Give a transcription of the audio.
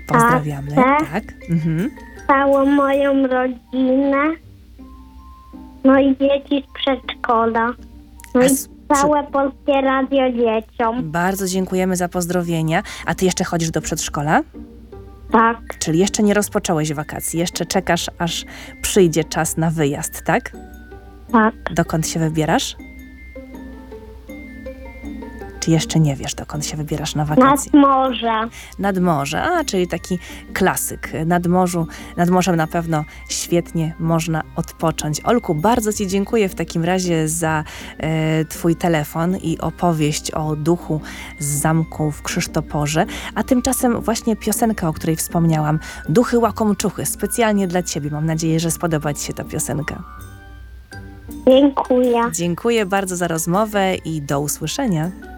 Pozdrawiamy. Tatę, Tak. Mhm. całą moją rodzinę, no i dzieci z przedszkola. No A i całe Polskie Radio dzieciom. Bardzo dziękujemy za pozdrowienia. A ty jeszcze chodzisz do przedszkola? Tak, Czyli jeszcze nie rozpocząłeś wakacji, jeszcze czekasz, aż przyjdzie czas na wyjazd, tak? tak. Dokąd się wybierasz? Czy jeszcze nie wiesz, dokąd się wybierasz na wakacje? Nad morze. Nad morze, czyli taki klasyk. Nad morzem na pewno świetnie można odpocząć. Olku, bardzo ci dziękuję w takim razie za twój telefon i opowieść o duchu z zamku w Krzysztoporze. A tymczasem właśnie piosenka, o której wspomniałam, Duchy łakomczuchy, specjalnie dla ciebie. Mam nadzieję, że spodoba ci się ta piosenka. Dziękuję. Dziękuję bardzo za rozmowę i do usłyszenia.